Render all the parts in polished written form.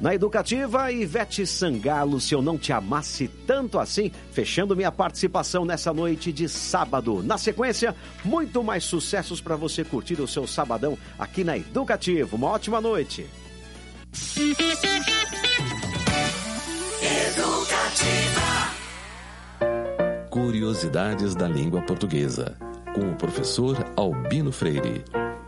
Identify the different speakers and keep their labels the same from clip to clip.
Speaker 1: Na Educativa, Ivete Sangalo, Se Eu Não Te Amasse Tanto Assim, fechando minha participação nessa noite de sábado. Na sequência, muito mais sucessos para você curtir o seu sabadão aqui na Educativa. Uma ótima noite.
Speaker 2: Educativa. Curiosidades da língua portuguesa, com o professor Albino Freire.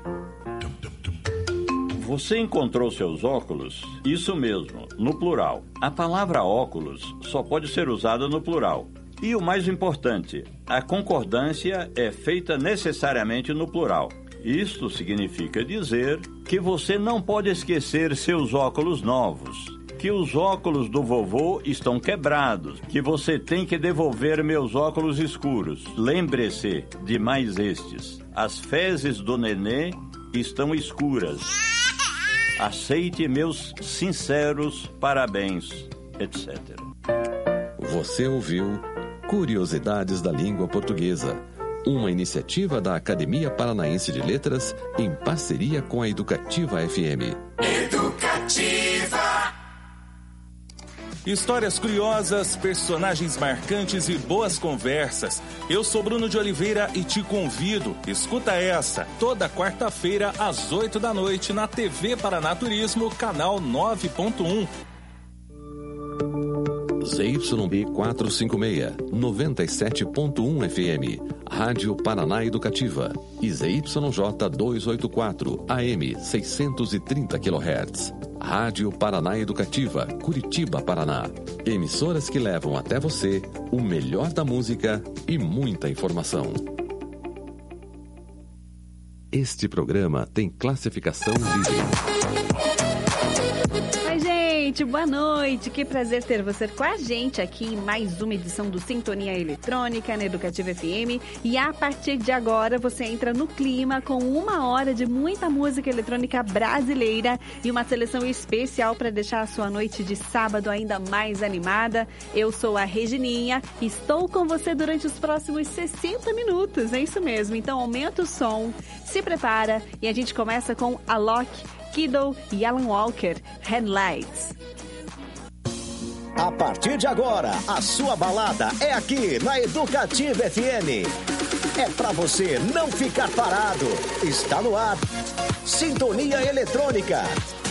Speaker 3: Você encontrou seus óculos? Isso mesmo, no plural. A palavra óculos só pode ser usada no plural. E o mais importante, a concordância é feita necessariamente no plural. Isto significa dizer que você não pode esquecer seus óculos novos, que os óculos do vovô estão quebrados, que você tem que devolver meus óculos escuros. Lembre-se de mais estes. As fezes do nenê estão escuras. Aceite meus sinceros parabéns, etc.
Speaker 2: Você ouviu Curiosidades da Língua Portuguesa, uma iniciativa da Academia Paranaense de Letras em parceria com a Educativa FM.
Speaker 4: Educativa! Histórias curiosas, personagens marcantes e boas conversas. Eu sou Bruno de Oliveira e te convido, escuta essa, toda quarta-feira às 8 da noite na TV Paraná Turismo, canal 9.1.
Speaker 2: ZYB 456, 97.1 FM, Rádio Paraná Educativa. E ZYJ 284, AM 630 kHz. Rádio Paraná Educativa, Curitiba, Paraná. Emissoras que levam até você o melhor da música e muita informação. Este programa tem classificação livre.
Speaker 5: Oi, gente, boa noite. Que prazer ter você com a gente aqui em mais uma edição do Sintonia Eletrônica na Educativa FM. E a partir de agora você entra no clima com 1 hora de muita música eletrônica brasileira e uma seleção especial para deixar a sua noite de sábado ainda mais animada. Eu sou a Regininha, estou com você durante os próximos 60 minutos, é isso mesmo. Então aumenta o som, se prepara e a gente começa com Alok, Kiddo e Alan Walker, Headlights.
Speaker 1: A partir de agora, a sua balada é aqui na Educativa FM. É pra você não ficar parado. Está no ar. Sintonia Eletrônica.